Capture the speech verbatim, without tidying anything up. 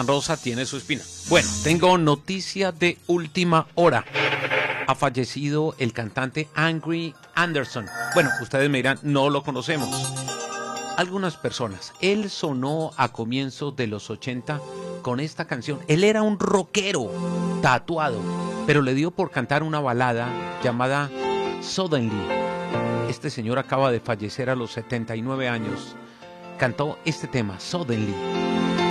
La rosa tiene su espina. Bueno, tengo noticia de última hora. Ha fallecido el cantante Angry Anderson. Bueno, ustedes me dirán, no lo conocemos. Algunas personas. Él sonó a comienzos de los ochenta con esta canción. Él era un rockero tatuado, pero le dio por cantar una balada llamada Suddenly. Este señor acaba de fallecer a los setenta y nueve años. Cantó este tema, Suddenly.